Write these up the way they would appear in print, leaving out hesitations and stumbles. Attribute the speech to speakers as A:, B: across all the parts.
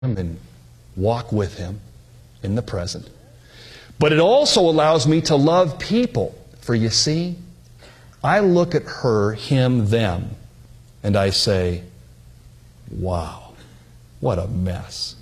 A: and walk with Him in the present. But it also allows me to love people. For you see, I look at her, him, them, and I say, wow, what a mess.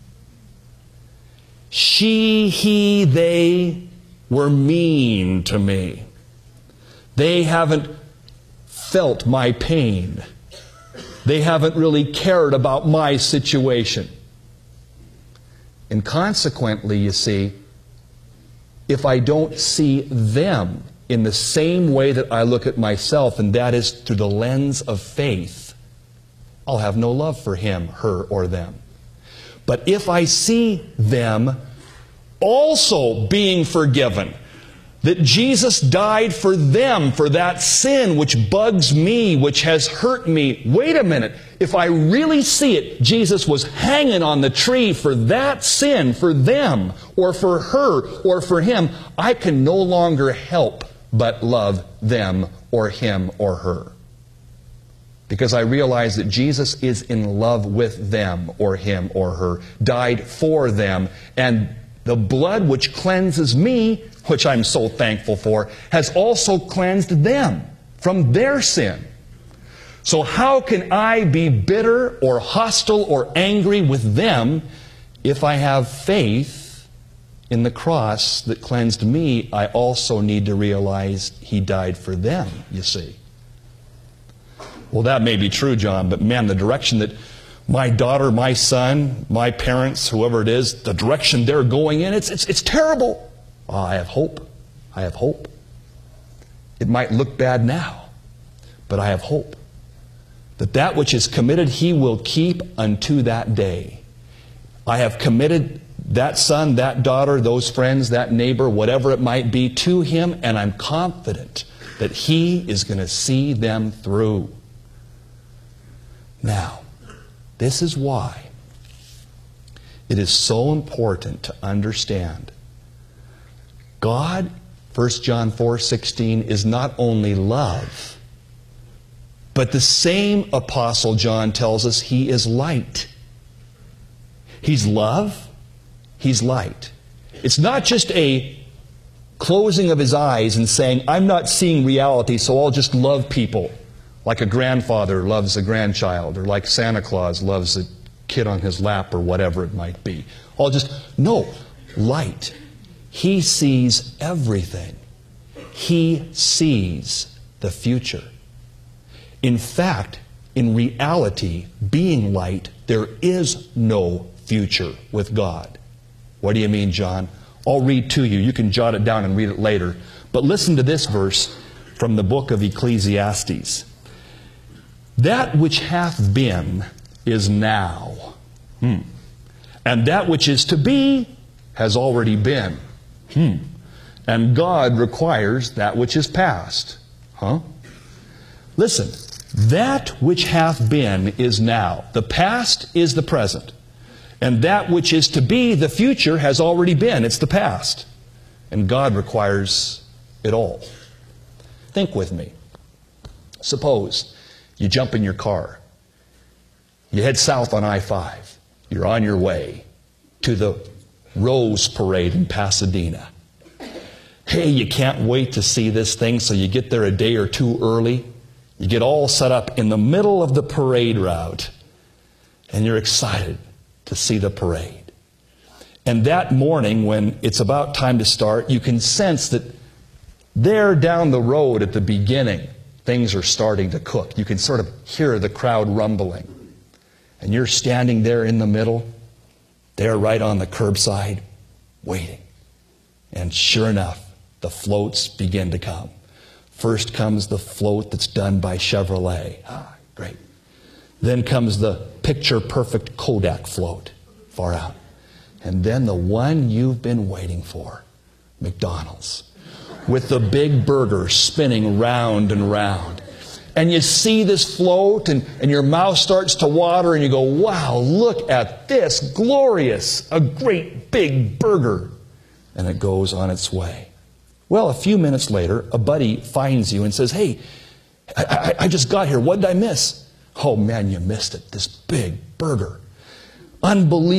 A: She, he, they were mean to me. They haven't felt my pain. They haven't really cared about my situation. And consequently, you see, if I don't see them in the same way that I look at myself, and that is through the lens of faith, I'll have no love for him, her, or them. But if I see them also being forgiven, that Jesus died for them, for that sin which bugs me, which has hurt me. Wait a minute. If I really see it, Jesus was hanging on the tree for that sin, for them, or for her, or for him. I can no longer help but love them, or him, or her. Because I realize that Jesus is in love with them, or him, or her, died for them, and the blood which cleanses me, which I'm so thankful for, has also cleansed them from their sin. So how can I be bitter or hostile or angry with them if I have faith in the cross that cleansed me? I also need to realize He died for them, you see. Well, that may be true, John, but man, the direction that my daughter, my son, my parents, whoever it is, the direction they're going in, it's terrible. Oh, I have hope. I have hope. It might look bad now, but I have hope that that which is committed He will keep unto that day. I have committed that son, that daughter, those friends, that neighbor, whatever it might be, to Him, and I'm confident that He is going to see them through. Now, this is why it is so important to understand God, 1 John 4:16, is not only love, but the same Apostle John tells us He is light. He's love, He's light. It's not just a closing of His eyes and saying, I'm not seeing reality, so I'll just love people. Like a grandfather loves a grandchild, or like Santa Claus loves a kid on his lap, or whatever it might be. No, light. He sees everything. He sees the future. In fact, in reality, being light, there is no future with God. What do you mean, John? I'll read to you. You can jot it down and read it later. But listen to this verse from the book of Ecclesiastes. That which hath been is now. And that which is to be has already been. And God requires that which is past. Listen, that which hath been is now. The past is the present. And that which is to be, the future, has already been. It's the past. And God requires it all. Think with me. Suppose you jump in your car. You head south on I-5. You're on your way to the Rose Parade in Pasadena. Hey, you can't wait to see this thing, so you get there a day or two early. You get all set up in the middle of the parade route, and you're excited to see the parade. And that morning, when it's about time to start, you can sense that there down the road at the beginning, things are starting to cook. You can sort of hear the crowd rumbling. And you're standing there in the middle, there right on the curbside, waiting. And sure enough, the floats begin to come. First comes the float that's done by Chevrolet. Great. Then comes the picture-perfect Kodak float, far out. And then the one you've been waiting for, McDonald's, with the big burger spinning round and round. And you see this float, and your mouth starts to water, and you go, wow, look at this, glorious, a great big burger. And it goes on its way. Well, a few minutes later, a buddy finds you and says, hey, I just got here. What did I miss? Oh, man, you missed it. This big burger. unbelievable